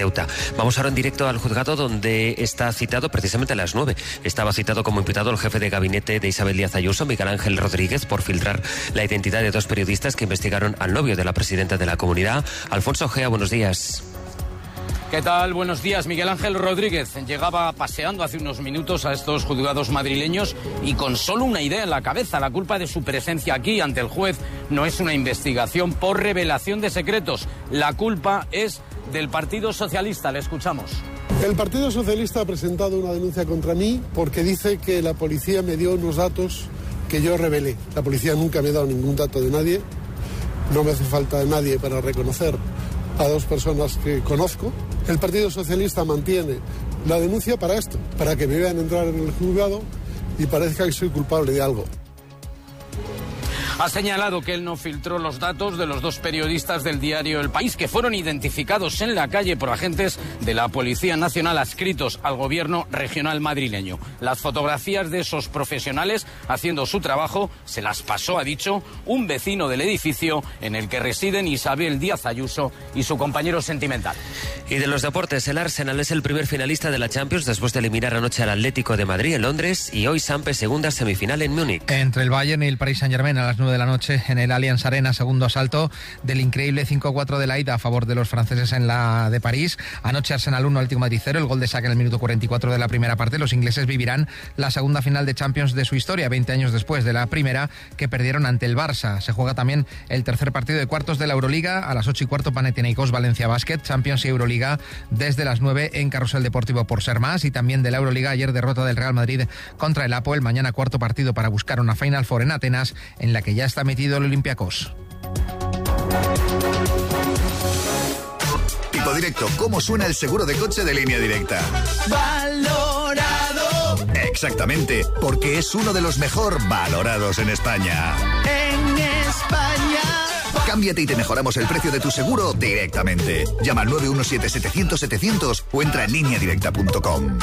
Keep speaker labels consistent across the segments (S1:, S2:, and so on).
S1: Ceuta. Vamos ahora en directo al juzgado donde está citado precisamente a las 9. Estaba citado como imputado el jefe de gabinete de Isabel Díaz Ayuso, Miguel Ángel Rodríguez, por filtrar la identidad de dos periodistas que investigaron al novio de la presidenta de la comunidad. Alfonso Gea, buenos días.
S2: ¿Qué tal? Buenos días. Miguel Ángel Rodríguez llegaba paseando hace unos minutos a estos juzgados madrileños y con solo una idea en la cabeza. La culpa de su presencia aquí ante el juez no es una investigación por revelación de secretos. La culpa es del Partido Socialista. Le escuchamos.
S3: El Partido Socialista ha presentado una denuncia contra mí porque dice que la policía me dio unos datos que yo revelé. La policía nunca me ha dado ningún dato de nadie. No me hace falta de nadie para reconocer a dos personas que conozco. El Partido Socialista mantiene la denuncia para esto, para que me vean entrar en el juzgado y parezca que soy culpable de algo.
S2: Ha señalado que él no filtró los datos de los dos periodistas del diario El País que fueron identificados en la calle por agentes de la Policía Nacional adscritos al gobierno regional madrileño. Las fotografías de esos profesionales haciendo su trabajo se las pasó, ha dicho, un vecino del edificio en el que residen Isabel Díaz Ayuso y su compañero sentimental.
S1: Y de los deportes, el Arsenal es el primer finalista de la Champions después de eliminar anoche al Atlético de Madrid en Londres y hoy Sampe segunda semifinal en Múnich.
S4: Entre el Bayern y el Paris Saint-Germain a las 9 de la noche en el Allianz Arena, segundo asalto del increíble 5-4 de la ida a favor de los franceses en la de París. Anoche Arsenal 1, Atlético de Madrid 0, el gol de Saka en el minuto 44 de la primera parte. Los ingleses vivirán la segunda final de Champions de su historia, 20 años después de la primera que perdieron ante el Barça. Se juega también el tercer partido de cuartos de la Euroliga a las 8:15 Panathinaikos Valencia Basket, Champions y Euroliga desde las 9 en Carrusel Deportivo por ser más, y también de la Euroliga ayer derrota del Real Madrid contra el Apoel. Mañana cuarto partido para buscar una Final Four en Atenas en la que ya está metido el Olympiacos.
S5: Tipo Directo, ¿cómo suena el seguro de coche de Línea Directa?
S6: ¡Valorado!
S5: Exactamente, porque es uno de los mejor valorados en España.
S6: En España.
S5: Cámbiate y te mejoramos el precio de tu seguro directamente. Llama al 917-700-700 o entra en lineadirecta.com.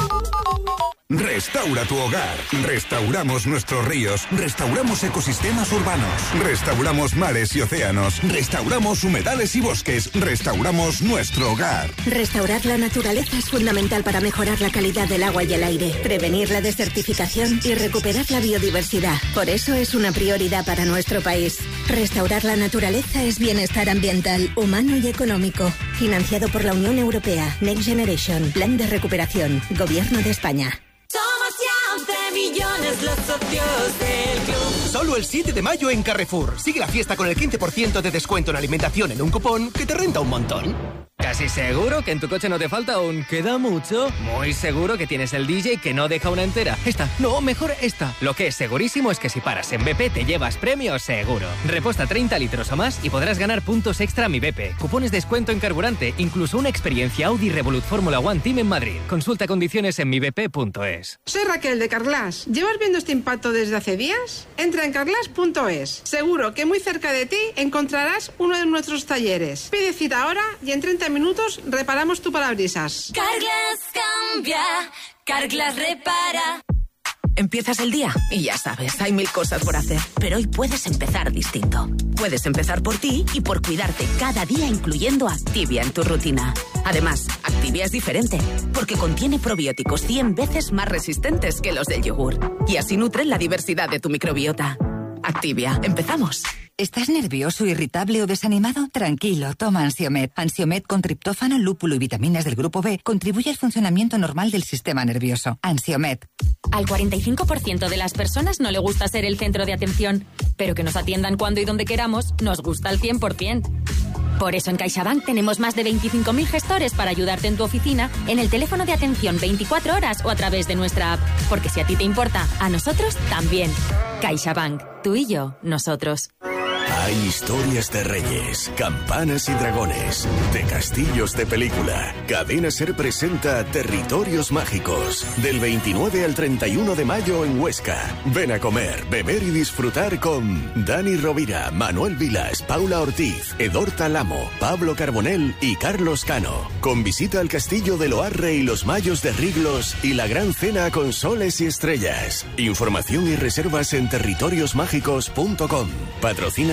S7: Restaura tu hogar. Restauramos nuestros ríos. Restauramos ecosistemas urbanos. Restauramos mares y océanos. Restauramos humedales y bosques. Restauramos nuestro hogar.
S8: Restaurar la naturaleza es fundamental para mejorar la calidad del agua y el aire, prevenir la desertificación y recuperar la biodiversidad. Por eso es una prioridad para nuestro país. Restaurar la naturaleza es bienestar ambiental, humano y económico. Financiado por la Unión Europea. Next Generation. Plan de recuperación. Gobierno de España.
S6: Somos ya 11 millones los socios del club.
S9: Solo el 7 de mayo en Carrefour. Sigue la fiesta con el 15% de descuento en alimentación en un cupón que te renta un montón.
S10: ¿Casi seguro que en tu coche no te falta un queda mucho? Muy seguro que tienes el DJ que no deja una entera. Esta, no, mejor esta. Lo que es segurísimo es que si paras en BP te llevas premios seguro. Reposta 30 litros o más y podrás ganar puntos extra a Mi BP. Cupones de descuento en carburante, incluso una experiencia Audi Revolut Fórmula One Team en Madrid. Consulta condiciones en mibp.es.
S11: Soy Raquel de Carglass. ¿Llevas viendo este impacto desde hace días? Entra en carglass.es. Seguro que muy cerca de ti encontrarás uno de nuestros talleres. Pide cita ahora y en 30 minutos reparamos tu parabrisas.
S6: Carglass cambia, Carglass repara.
S12: Empiezas el día y ya sabes, hay 1000 cosas por hacer. Pero hoy puedes empezar distinto. Puedes empezar por ti y por cuidarte cada día, incluyendo Activia en tu rutina. Además, Activia es diferente, porque contiene probióticos 100 veces más resistentes que los del yogur. Y así nutren la diversidad de tu microbiota. Activia, empezamos.
S13: ¿Estás nervioso, irritable o desanimado? Tranquilo, toma Ansiomed. Ansiomed con triptófano, lúpulo y vitaminas del grupo B contribuye al funcionamiento normal del sistema nervioso. Ansiomed.
S14: Al 45% de las personas no le gusta ser el centro de atención, pero que nos atiendan cuando y donde queramos nos gusta al 100%. Por eso en CaixaBank tenemos más de 25.000 gestores para ayudarte en tu oficina, en el teléfono de atención 24 horas o a través de nuestra app. Porque si a ti te importa, a nosotros también. CaixaBank. Tú y yo, nosotros.
S15: Hay historias de reyes, campanas y dragones, de castillos de película. Cadena SER presenta Territorios Mágicos, del 29 al 31 de mayo en Huesca. Ven a comer, beber y disfrutar con Dani Rovira, Manuel Vilas, Paula Ortiz, Edorta Lamo, Pablo Carbonell y Carlos Cano. Con visita al castillo de Loarre y los Mayos de Riglos y la gran cena con soles y estrellas. Información y reservas en territoriosmágicos.com. Patrocina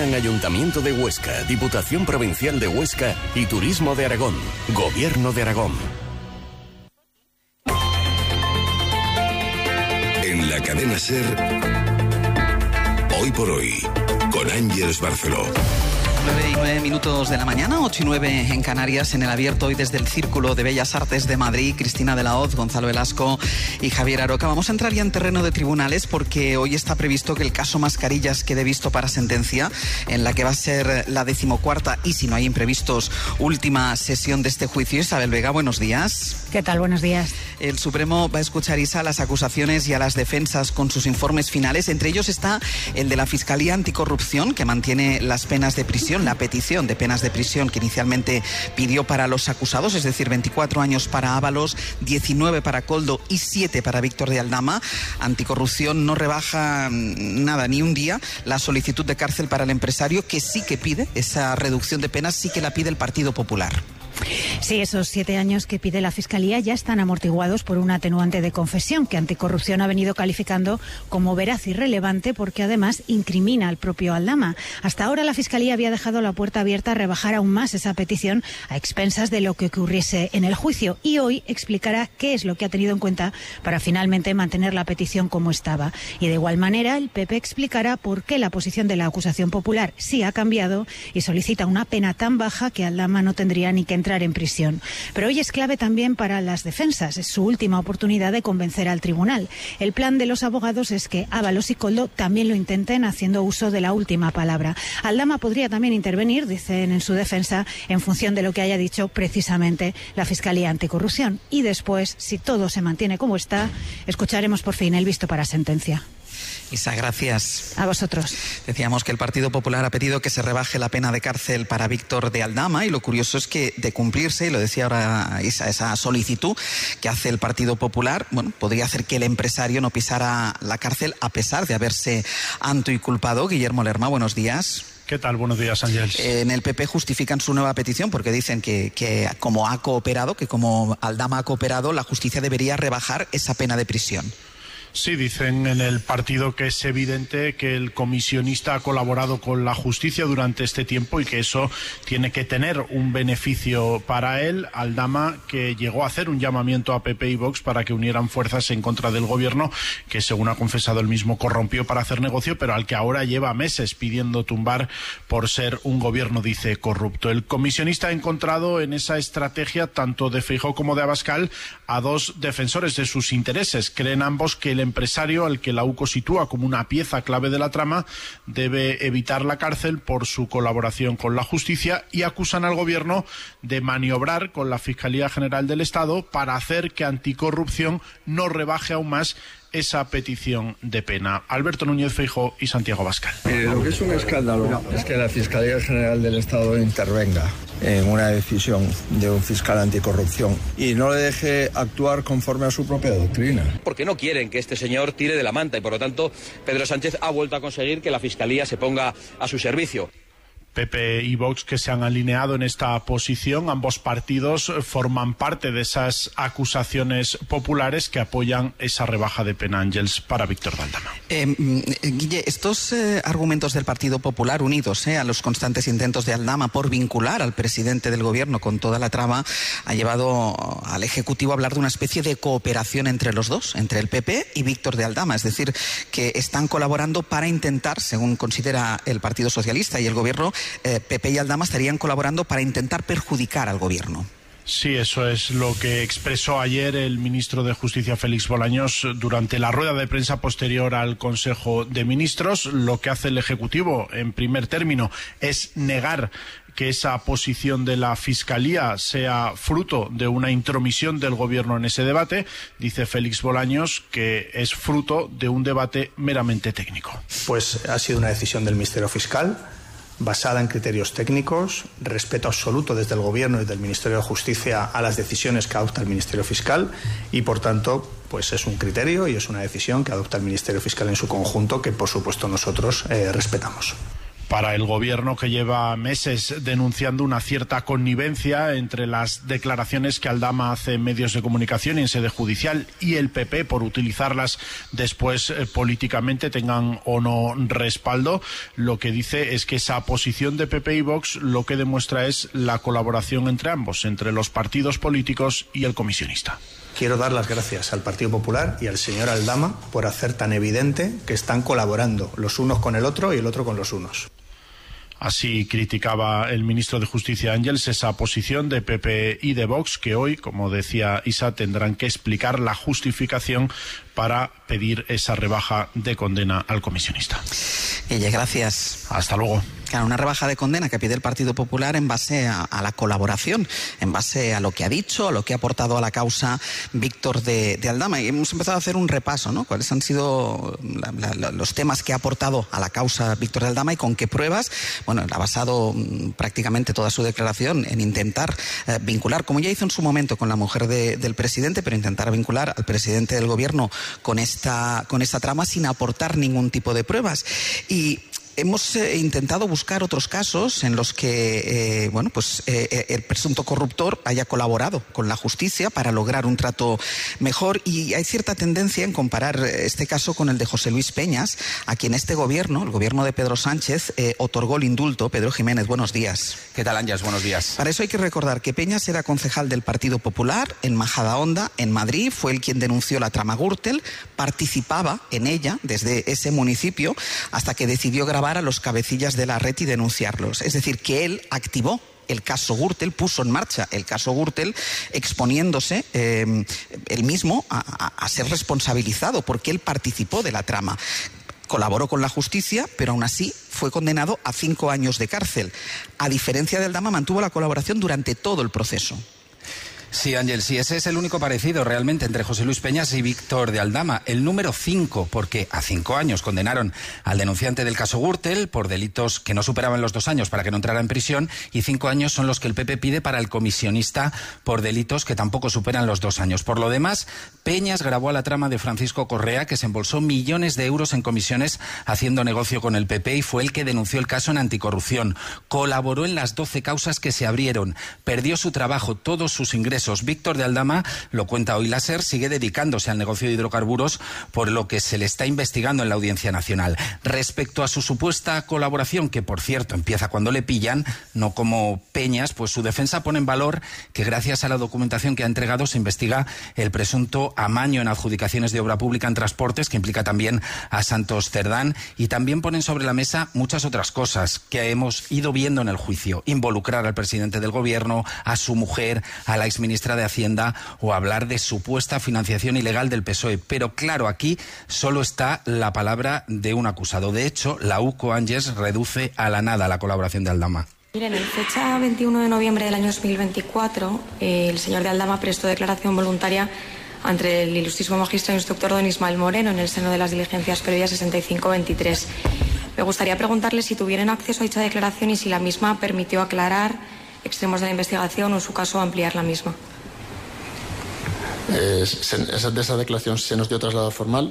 S15: Colaboran Ayuntamiento de Huesca, Diputación Provincial de Huesca y Turismo de Aragón. Gobierno de Aragón.
S7: En la cadena SER, Hoy por Hoy, con Ángeles Barceló.
S16: 9:09 de la mañana, 8:09 en Canarias, en el abierto hoy desde el Círculo de Bellas Artes de Madrid, Cristina de la Hoz, Gonzalo Velasco y Javier Aroca. Vamos a entrar ya en terreno de tribunales porque hoy está previsto que el caso Mascarillas quede visto para sentencia, en la que va a ser la 14ª y, si no hay imprevistos, última sesión de este juicio. Isabel Vega, buenos días.
S17: ¿Qué tal? Buenos días.
S16: El Supremo va a escuchar, Isa, las acusaciones y a las defensas con sus informes finales. Entre ellos está el de la Fiscalía Anticorrupción, que mantiene las penas de prisión, la petición de penas de prisión que inicialmente pidió para los acusados, es decir, 24 años para Ábalos, 19 para Koldo y 7 para Víctor de Aldama. Anticorrupción no rebaja nada, ni un día, la solicitud de cárcel para el empresario, que sí que pide esa reducción de penas, sí que la pide el Partido Popular.
S17: Sí, esos 7 años que pide la Fiscalía ya están amortiguados por un atenuante de confesión que Anticorrupción ha venido calificando como veraz y relevante, porque además incrimina al propio Aldama. Hasta ahora la Fiscalía había dejado la puerta abierta a rebajar aún más esa petición a expensas de lo que ocurriese en el juicio, y hoy explicará qué es lo que ha tenido en cuenta para finalmente mantener la petición como estaba. Y de igual manera el PP explicará por qué la posición de la acusación popular sí ha cambiado y solicita una pena tan baja que Aldama no tendría ni que entrar en prisión. Pero hoy es clave también para las defensas. Es su última oportunidad de convencer al tribunal. El plan de los abogados es que Ábalos y Koldo también lo intenten, haciendo uso de la última palabra. Aldama podría también intervenir, dicen en su defensa, en función de lo que haya dicho precisamente la Fiscalía Anticorrupción. Y después, si todo se mantiene como está, escucharemos por fin el visto para sentencia.
S16: Isa, gracias.
S17: A vosotros.
S16: Decíamos que el Partido Popular ha pedido que se rebaje la pena de cárcel para Víctor de Aldama, y lo curioso es que, de cumplirse, y lo decía ahora Isa, esa solicitud que hace el Partido Popular, bueno, podría hacer que el empresario no pisara la cárcel a pesar de haberse autoinculpado. Guillermo Lerma, buenos días.
S18: ¿Qué tal? Buenos días, Ángeles.
S16: En el PP justifican su nueva petición porque dicen que como ha cooperado, que como Aldama ha cooperado, la justicia debería rebajar esa pena de prisión.
S18: Sí, dicen en el partido que es evidente que el comisionista ha colaborado con la justicia durante este tiempo y que eso tiene que tener un beneficio para él. Aldama, que llegó a hacer un llamamiento a PP y Vox para que unieran fuerzas en contra del gobierno, que según ha confesado él mismo corrompió para hacer negocio, pero al que ahora lleva meses pidiendo tumbar por ser un gobierno, dice, corrupto. El comisionista ha encontrado en esa estrategia, tanto de Feijóo como de Abascal, a dos defensores de sus intereses. Creen ambos que el empresario, al que la UCO sitúa como una pieza clave de la trama, debe evitar la cárcel por su colaboración con la justicia, y acusan al gobierno de maniobrar con la Fiscalía General del Estado para hacer que Anticorrupción no rebaje aún más esa petición de pena. Alberto Núñez Feijóo y Santiago Abascal.
S19: Lo que es un escándalo es que la Fiscalía General del Estado intervenga en una decisión de un fiscal anticorrupción y no le deje actuar conforme a su propia doctrina.
S20: Porque no quieren que este señor tire de la manta y, por lo tanto, Pedro Sánchez ha vuelto a conseguir que la Fiscalía se ponga a su servicio.
S18: PP y Vox, que se han alineado en esta posición, ambos partidos forman parte de esas acusaciones populares que apoyan esa rebaja de pena, Ángeles, para Víctor de Aldama.
S16: Guille, estos argumentos del Partido Popular, unidos a los constantes intentos de Aldama por vincular al presidente del gobierno con toda la trama, ha llevado al Ejecutivo a hablar de una especie de cooperación entre los dos, entre el PP y Víctor de Aldama, es decir, que están colaborando para intentar, según considera el Partido Socialista y el gobierno, PP y Aldama estarían colaborando para intentar perjudicar al gobierno.
S18: Sí, eso es lo que expresó ayer el ministro de Justicia, Félix Bolaños, durante la rueda de prensa posterior al Consejo de Ministros. Lo que hace el Ejecutivo, en primer término, es negar que esa posición de la Fiscalía sea fruto de una intromisión del Gobierno en ese debate. Dice Félix Bolaños que es fruto de un debate meramente técnico.
S21: Pues ha sido una decisión del Ministerio Fiscal, basada en criterios técnicos, respeto absoluto desde el Gobierno y del Ministerio de Justicia a las decisiones que adopta el Ministerio Fiscal, y por tanto pues es un criterio y es una decisión que adopta el Ministerio Fiscal en su conjunto, que por supuesto nosotros respetamos.
S18: para el gobierno, que lleva meses denunciando una cierta connivencia entre las declaraciones que Aldama hace en medios de comunicación y en sede judicial y el PP por utilizarlas después políticamente, tengan o no respaldo. Lo que dice es que esa posición de PP y Vox lo que demuestra es la colaboración entre ambos, entre los partidos políticos y el comisionista.
S21: Quiero dar las gracias al Partido Popular y al señor Aldama por hacer tan evidente que están colaborando los unos con el otro y el otro con los unos.
S18: Así criticaba el ministro de Justicia Ángels esa posición de PP y de Vox, que hoy, como decía Isa, tendrán que explicar la justificación para pedir esa rebaja de condena al comisionista.
S16: Ella, gracias.
S18: Hasta luego.
S16: Claro, una rebaja de condena que pide el Partido Popular en base a la colaboración, en base a lo que ha dicho, a lo que ha aportado a la causa Víctor de Aldama. Y hemos empezado a hacer un repaso, ¿no? ¿Cuáles han sido los temas que ha aportado a la causa Víctor de Aldama y con qué pruebas? Bueno, él ha basado prácticamente toda su declaración en intentar vincular, como ya hizo en su momento con la mujer del presidente, pero intentar vincular al presidente del gobierno con esta trama sin aportar ningún tipo de pruebas. Y hemos intentado buscar otros casos en los que el presunto corruptor haya colaborado con la justicia para lograr un trato mejor, y hay cierta tendencia en comparar este caso con el de José Luis Peñas, a quien este gobierno, el gobierno de Pedro Sánchez, otorgó el indulto. Pedro Jiménez, buenos días.
S3: ¿Qué tal, Ángels? Buenos días.
S16: Para eso hay que recordar que Peñas era concejal del Partido Popular en Majadahonda, en Madrid. Fue él quien denunció la trama Gürtel, participaba en ella desde ese municipio hasta que decidió grabar a los cabecillas de la red y denunciarlos. Es decir, que él activó el caso Gürtel, puso en marcha el caso Gürtel, exponiéndose él mismo a ser responsabilizado porque él participó de la trama. Colaboró con la justicia, pero aún así fue condenado a 5 años de cárcel. A diferencia de Aldama, mantuvo la colaboración durante todo el proceso.
S3: Sí, Ángel, sí, ese es el único parecido realmente entre José Luis Peñas y Víctor de Aldama. El número 5, porque a 5 años condenaron al denunciante del caso Gürtel por delitos que no superaban los 2 años para que no entrara en prisión, y 5 años son los que el PP pide para el comisionista por delitos que tampoco superan los 2 años. Por lo demás, Peñas grabó a la trama de Francisco Correa, que se embolsó millones de euros en comisiones haciendo negocio con el PP, y fue el que denunció el caso en anticorrupción. Colaboró en las 12 causas que se abrieron. Perdió su trabajo, todos sus ingresos. Víctor de Aldama, lo cuenta hoy la SER, sigue dedicándose al negocio de hidrocarburos, por lo que se le está investigando en la Audiencia Nacional. Respecto a su supuesta colaboración, que por cierto empieza cuando le pillan, no como Peñas, pues su defensa pone en valor que gracias a la documentación que ha entregado se investiga el presunto amaño en adjudicaciones de obra pública en transportes, que implica también a Santos Cerdán, y también ponen sobre la mesa muchas otras cosas que hemos ido viendo en el juicio: involucrar al presidente del gobierno, a su mujer, a la exministra de Hacienda, o hablar de supuesta financiación ilegal del PSOE. Pero claro, aquí solo está la palabra de un acusado. De hecho, la UCO Ángels reduce a la nada la colaboración de Aldama.
S22: Miren, en fecha 21 de noviembre del año 2024, el señor de Aldama prestó declaración voluntaria ante el ilustrísimo magistrado instructor don Ismael Moreno en el seno de las diligencias previas 6523. Me gustaría preguntarle si tuvieron acceso a dicha declaración y si la misma permitió aclarar extremos de la investigación o, en su caso, ampliar la misma.
S23: De esa declaración se nos dio traslado formal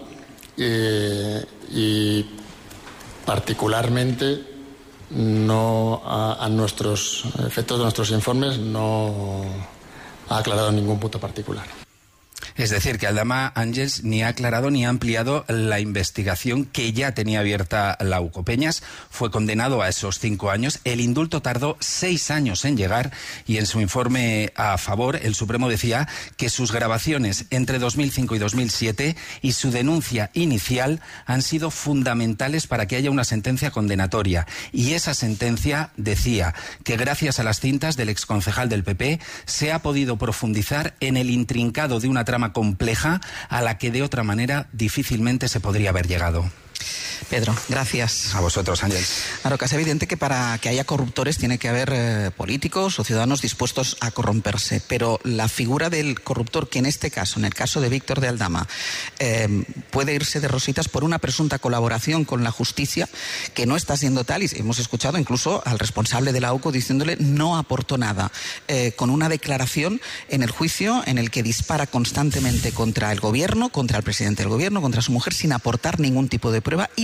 S23: y particularmente no a nuestros efectos de nuestros informes no ha aclarado ningún punto particular.
S3: Es decir, que Aldama, Ángels, ni ha aclarado ni ha ampliado la investigación que ya tenía abierta la UCO. Peñas fue condenado a esos 5 años. El indulto tardó 6 años en llegar, y en su informe a favor, el Supremo decía que sus grabaciones entre 2005 y 2007 y su denuncia inicial han sido fundamentales para que haya una sentencia condenatoria. Y esa sentencia decía que gracias a las cintas del exconcejal del PP se ha podido profundizar en el intrincado de una trama compleja a la que de otra manera difícilmente se podría haber llegado.
S16: Pedro, gracias.
S3: A vosotros, Ángels.
S16: Claro, que es evidente que para que haya corruptores tiene que haber políticos o ciudadanos dispuestos a corromperse, pero la figura del corruptor, que en este caso, en el caso de Víctor de Aldama, puede irse de rositas por una presunta colaboración con la justicia, que no está siendo tal, y hemos escuchado incluso al responsable de la UCO diciéndole no aportó nada, con una declaración en el juicio en el que dispara constantemente contra el gobierno, contra el presidente del gobierno, contra su mujer, sin aportar ningún tipo de prueba, y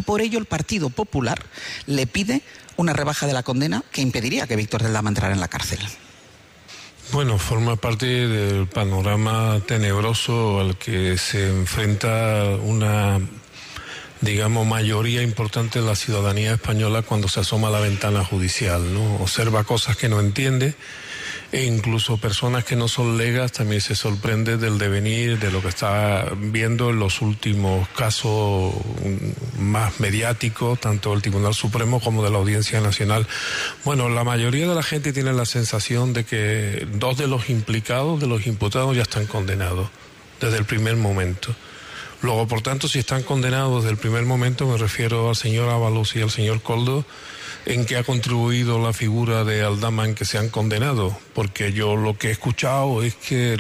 S16: y por ello el Partido Popular le pide una rebaja de la condena que impediría que Víctor de Aldama entrara en la cárcel.
S1: Bueno, forma parte del panorama tenebroso al que se enfrenta una, digamos, mayoría importante de la ciudadanía española cuando se asoma a la ventana judicial, ¿no? Observa cosas que no entiende, e incluso personas que no son legas también se sorprende del devenir de lo que está viendo en los últimos casos más mediáticos, tanto del Tribunal Supremo como de la Audiencia Nacional. Bueno, la mayoría de la gente tiene la sensación de que 2 de los implicados, de los imputados, ya están condenados desde el primer momento. Luego, por tanto, si están condenados desde el primer momento, me refiero al señor Ábalos y al señor Koldo, ¿en qué ha contribuido la figura de Aldama en que se han condenado? Porque yo lo que he escuchado es que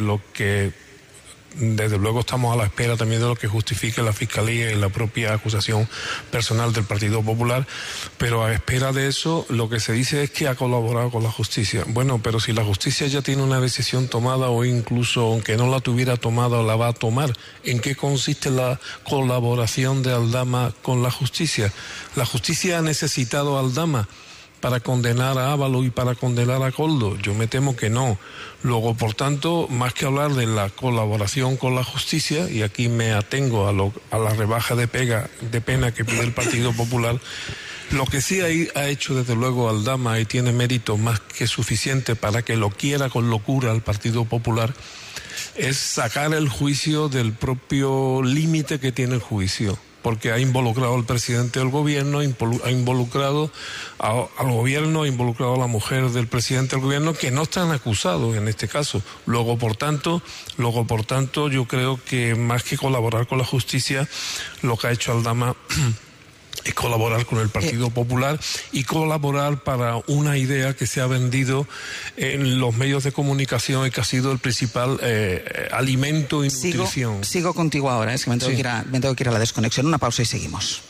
S1: desde luego estamos a la espera también de lo que justifique la Fiscalía y la propia acusación personal del Partido Popular, pero a espera de eso lo que se dice es que ha colaborado con la justicia. Bueno, pero si la justicia ya tiene una decisión tomada o incluso aunque no la tuviera tomada la va a tomar, ¿en qué consiste la colaboración de Aldama con la justicia? ¿La justicia ha necesitado a Aldama para condenar a Ábalos y para condenar a Koldo? Yo me temo que no. Luego, por tanto, más que hablar de la colaboración con la justicia, y aquí me atengo a la rebaja de pena que pide el Partido Popular, lo que sí ha hecho desde luego Aldama, y tiene mérito más que suficiente para que lo quiera con locura el Partido Popular, es sacar el juicio del propio límite que tiene el juicio. Porque ha involucrado al presidente del gobierno, ha involucrado al gobierno, ha involucrado a la mujer del presidente del gobierno, que no están acusados en este caso. Luego, por tanto, yo creo que más que colaborar con la justicia, lo que ha hecho Aldama es colaborar con el Partido Popular y colaborar para una idea que se ha vendido en los medios de comunicación y que ha sido el principal alimento y nutrición.
S16: Sigo contigo ahora, es que me tengo que ir a la desconexión. Una pausa y seguimos.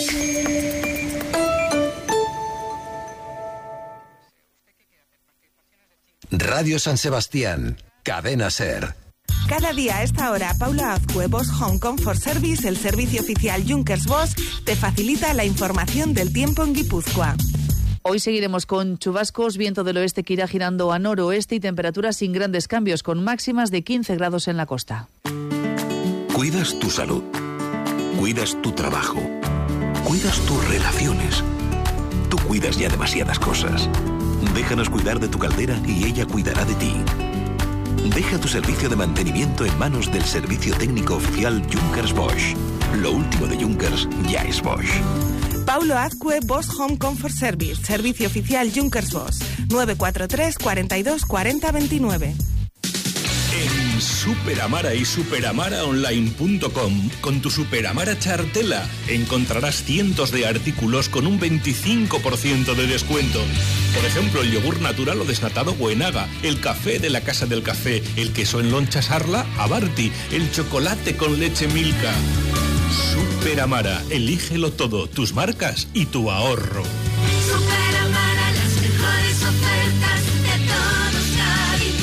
S2: Radio San Sebastián, Cadena SER.
S4: Cada día a esta hora, Paula Azcue, Bosch Home Comfort Service, el servicio oficial Junkers Bosch, te facilita la información del tiempo en Guipúzcoa.
S24: Hoy seguiremos con chubascos, viento del oeste que irá girando a noroeste y temperaturas sin grandes cambios, con máximas de 15 grados en la costa.
S15: Cuidas tu salud, cuidas tu trabajo, cuidas tus relaciones. Tú cuidas ya demasiadas cosas. Déjanos cuidar de tu caldera y ella cuidará de ti. Deja tu servicio de mantenimiento en manos del servicio técnico oficial Junkers Bosch. Lo último de Junkers ya es Bosch.
S4: Paulo Azcue, Bosch Home Comfort Service, servicio oficial Junkers Bosch. 943 42 40 29.
S25: En Superamara y superamaraonline.com, con tu Superamara chartela, encontrarás cientos de artículos con un 25% de descuento. Por ejemplo, el yogur natural o desnatado Buenaga, el café de la Casa del Café, el queso en lonchas Arla Abarti, el chocolate con leche Milka. Superamara, elígelo todo, tus marcas y tu ahorro.
S6: Superamara, las mejores ofertas de todos Cádiz.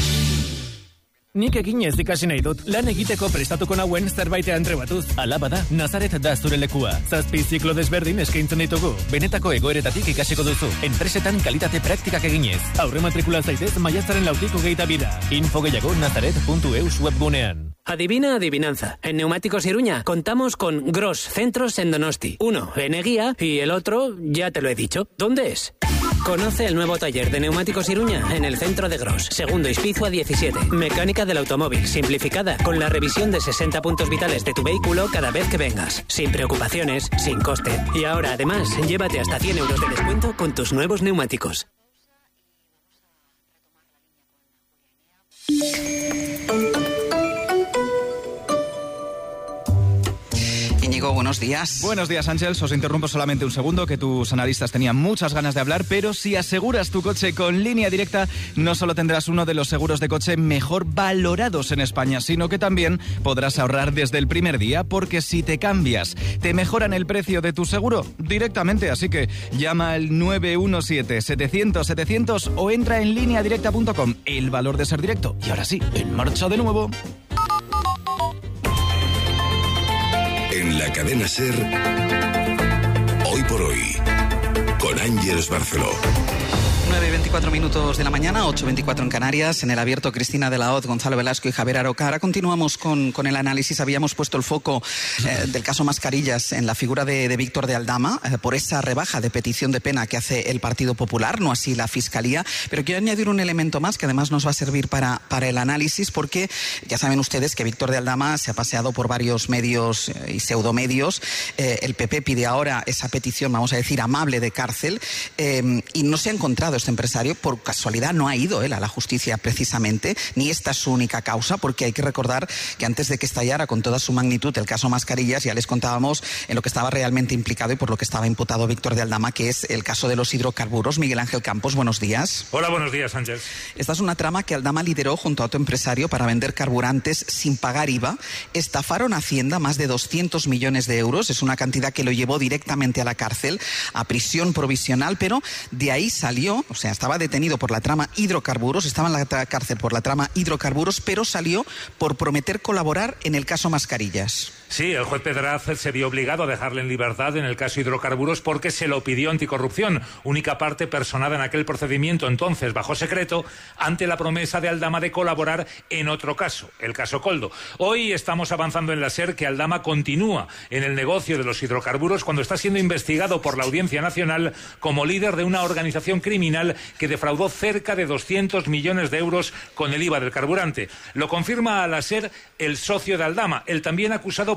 S10: Nik eginez ikasi nahi dut, lan egiteko prestatuko nauen zerbaitean trebatuz. Alaba da, Nazaret da zure lekua. 7 ziklo desberdin eskaintzen ditugu. Benetako egoeretatik ikasiko duzu. Enpresetan kalitate praktikak eginez. Aurre matrikula zaitez maiatzaren 22 Info gehiago nazaret.eus webgunean.
S26: Adivina adivinanza. En Neumáticos Iruña contamos con Gros centros en Donosti. Uno en Eguía y el otro, ya te lo he dicho. ¿Dónde es? Conoce el nuevo taller de Neumáticos Iruña en el centro de Gros. Segundo Ispizua 17. Mecánica del automóvil simplificada con la revisión de 60 puntos vitales de tu vehículo cada vez que vengas. Sin preocupaciones, sin coste. Y ahora además, llévate hasta 100 euros de descuento con tus nuevos neumáticos.
S16: Íñigo, buenos días.
S27: Buenos días, Ángels. Os interrumpo solamente un segundo, que tus analistas tenían muchas ganas de hablar, pero si aseguras tu coche con Línea Directa, no solo tendrás uno de los seguros de coche mejor valorados en España, sino que también podrás ahorrar desde el primer día, porque si te cambias, te mejoran el precio de tu seguro directamente. Así que llama al 917-700-700 o entra en lineadirecta.com. El valor de ser directo. Y ahora sí, en marcha de nuevo.
S15: En la cadena SER, por hoy. Con Ángeles Barceló.
S16: 9:24 de la mañana, 8:24 en Canarias. En el abierto, Cristina de la Hoz, Gonzalo Velasco y Javier Aroca. Ahora continuamos con el análisis. Habíamos puesto el foco del caso Mascarillas en la figura de Víctor de Aldama por esa rebaja de petición de pena que hace el Partido Popular, no así la Fiscalía. Pero quiero añadir un elemento más que además nos va a servir para el análisis, porque ya saben ustedes que Víctor de Aldama se ha paseado por varios medios y pseudomedios. El PP pide ahora esa petición, vamos a decir, amable de cárcel, y no se ha encontrado este empresario. Por casualidad no ha ido él a la justicia precisamente, ni esta es su única causa, porque hay que recordar que antes de que estallara con toda su magnitud el caso Mascarillas, ya les contábamos en lo que estaba realmente implicado y por lo que estaba imputado Víctor de Aldama, que es el caso de los hidrocarburos. Miguel Ángel Campos, buenos días.
S5: Hola, buenos días, Ángel.
S16: Esta es una trama que Aldama lideró junto a otro empresario para vender carburantes sin pagar IVA. Estafaron a Hacienda más de 200 millones de euros. Es una cantidad que lo llevó directamente a la cárcel, a prisión provisional, pero de ahí salió. O sea, estaba detenido por la trama hidrocarburos, estaba en la cárcel por la trama hidrocarburos, pero salió por prometer colaborar en el caso Mascarillas.
S5: Sí, el juez Pedraz se vio obligado a dejarle en libertad en el caso hidrocarburos porque se lo pidió Anticorrupción, única parte personada en aquel procedimiento entonces bajo secreto, ante la promesa de Aldama de colaborar en otro caso, el caso Coldo. Hoy estamos avanzando en la SER que Aldama continúa en el negocio de los hidrocarburos cuando está siendo investigado por la Audiencia Nacional como líder de una organización criminal que defraudó cerca de 200 millones de euros con el IVA del carburante. Lo confirma a la SER el socio de Aldama, el también acusado